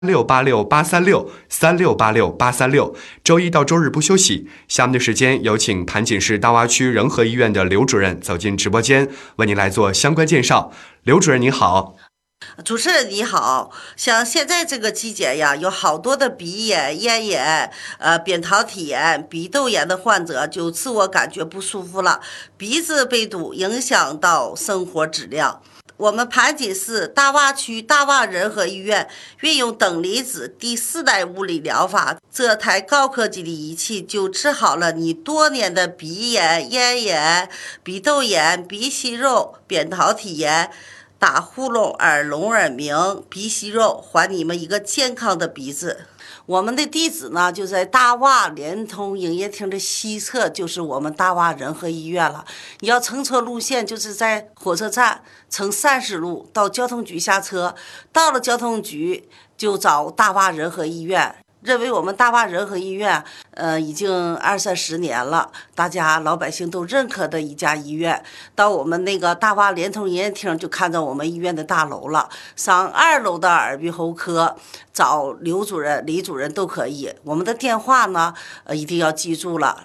3686-836-3686-836，周一到周日不休息。下面的时间有请盘锦市大洼区仁和医院的刘主任走进直播间，为您来做相关介绍。刘主任您好。 主持人你好，像现在这个季节呀，有好多的鼻炎、咽炎、扁桃体炎、鼻窦炎的患者就自我感觉不舒服了，鼻子被堵，影响到生活质量。我们盘锦市大洼区大洼仁和医院运用等离子第4代物理疗法，这台高科技的仪器就治好了你多年的鼻炎、咽炎、鼻窦炎、鼻息肉、扁桃体炎、打呼噜、耳聋耳鸣、鼻息肉，还你们一个健康的鼻子。我们的地址呢，就在大洼联通营业厅的西侧，就是我们大洼仁和医院了。你要乘车路线，就是在火车站乘30路到交通局下车，到了交通局就找大洼仁和医院。认为我们大洼仁和医院，已经20-30年了，大家老百姓都认可的一家医院。到我们那个大洼联通营业厅，就看到我们医院的大楼了。上2楼的耳鼻喉科找刘主任、李主任都可以。我们的电话呢，一定要记住了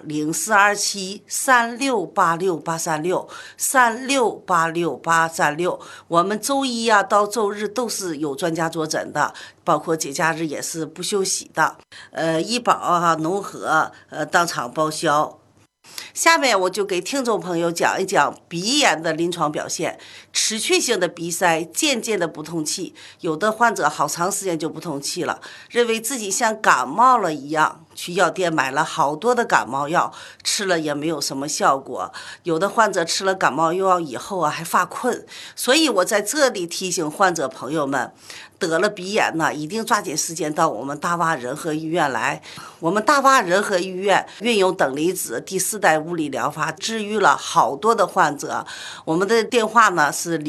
，0427-3686-836，3686-836。我们周一呀到周日都是有专家坐诊的，包括节假日也是不休息的。医保啊、农合当场报销。下面我就给听众朋友讲一讲鼻炎的临床表现。持续性的鼻塞，渐渐的不通气，有的患者好长时间就不通气了，认为自己像感冒了一样，去药店买了好多的感冒药，吃了也没有什么效果。有的患者吃了感冒药以后还发困。所以我在这里提醒患者朋友们，得了鼻炎呢，一定抓紧时间到我们大洼仁和医院来。我们大洼仁和医院运用等离子第4代物理疗法，治愈了好多的患者。我们的电话呢是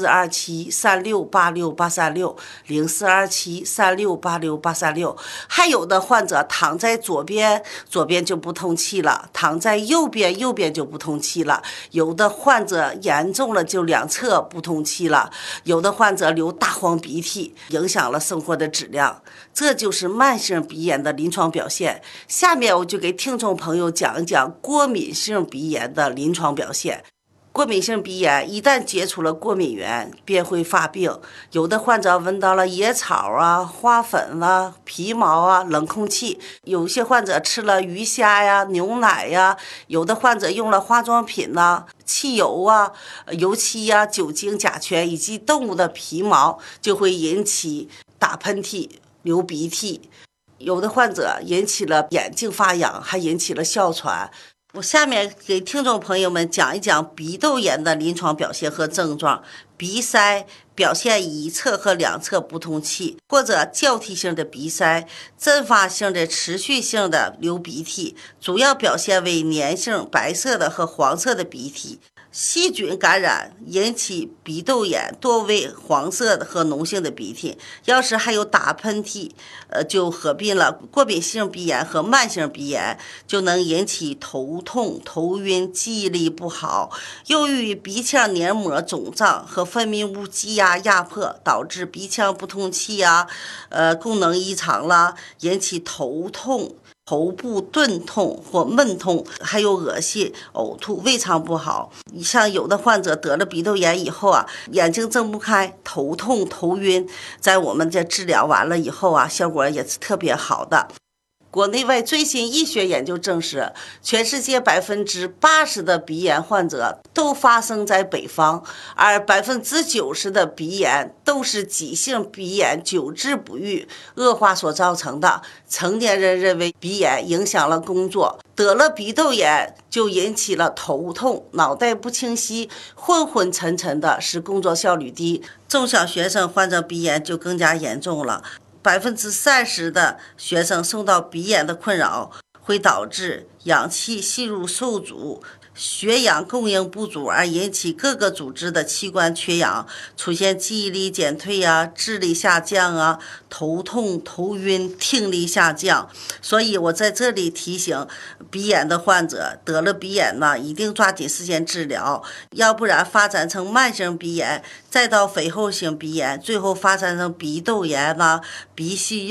0427-3686-836，0427-3686-836。还有的患者躺在左边就不通气了，躺在右边就不通气了。有的患者严重了就2侧不通气了，有的患者流大黄鼻涕，影响了生活的质量。这就是慢性鼻炎的临床表现。下面我就给听众朋友讲一讲过敏性鼻炎的临床表现。过敏性鼻炎一旦接触了过敏源，便会发病。有的患者闻到了野草啊、花粉啊、皮毛啊、冷空气；有些患者吃了鱼虾呀、牛奶呀；有的患者用了化妆品呐、汽油啊、油漆呀、酒精、甲醛以及动物的皮毛，就会引起打喷嚏、流鼻涕。有的患者引起了眼睛发痒，还引起了哮喘。我下面给听众朋友们讲一讲鼻窦炎的临床表现和症状。鼻塞表现一侧和2侧不通气，或者交替性的鼻塞，阵发性的持续性的流鼻涕，主要表现为粘性白色的和黄色的鼻涕。细菌感染引起鼻窦炎，多为黄色的和脓性的鼻涕。要是还有打喷嚏，就合并了过敏性鼻炎和慢性鼻炎，就能引起头痛、头晕、记忆力不好。由于鼻腔黏膜肿胀和分泌物积压压迫，导致鼻腔不通气啊，功能异常啦，引起头痛、头部钝痛或闷痛，还有恶心、呕吐、胃肠不好。像有的患者得了鼻窦炎以后啊，眼睛睁不开，头痛、头晕，在我们这治疗完了以后啊，效果也是特别好的。国内外最新医学研究证实，全世界80%的鼻炎患者都发生在北方，而90%的鼻炎都是急性鼻炎久治不愈恶化所造成的。成年人认为鼻炎影响了工作，得了鼻窦炎就引起了头痛、脑袋不清晰、昏昏沉沉的，使工作效率低。中小学生患者鼻炎就更加严重了。30%的学生受到鼻炎的困扰，会导致氧气吸入受阻， 血氧供应不足而引起各个组织的器官缺氧，出现记忆力减退啊、智力下降啊、头痛、头晕、听力下降。所以我在这里提醒鼻炎的患者，得了鼻炎呢，一定抓紧时间治疗，要不然发展成慢性鼻炎，再到肥厚性鼻炎，最后发展成鼻窦炎啦、鼻息